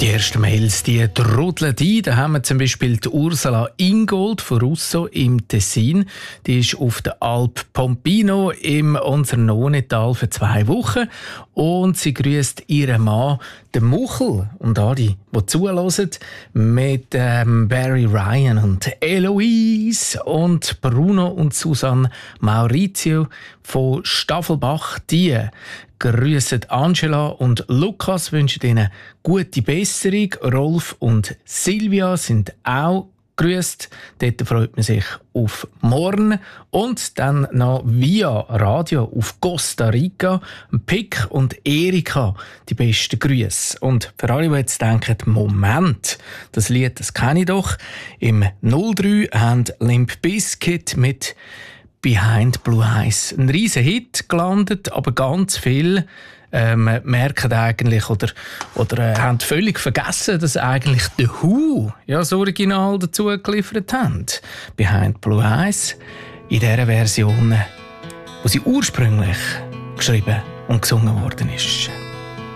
Die ersten Mails, die trudeln ein. Da haben wir zum Beispiel die Ursula Ingold von Russo im Tessin. Die ist auf der Alp Pompino im Onsernonetal für 2 Wochen. Und sie grüßt ihren Mann, den Muchel, und alle, die zuhören, mit Barry Ryan und Eloise und Bruno und Susanne Maurizio von Staffelbach. Die grüßen Angela und Lukas, wünschen ihnen gute Besserung. Rolf und Silvia sind auch grüßt. Dort freut man sich auf morgen. Und dann noch via Radio auf Costa Rica. Pick und Erika, die besten Grüße. Und für alle, die jetzt denken, Moment, das Lied, das kenne ich doch. Im 03 haben Limp Bizkit mit Behind Blue Eyes ein riesen Hit gelandet, aber ganz viel merken eigentlich oder haben völlig vergessen, dass eigentlich The Who ja das Original dazu geliefert haben. Behind Blue Eyes in der Version, wo sie ursprünglich geschrieben und gesungen worden ist.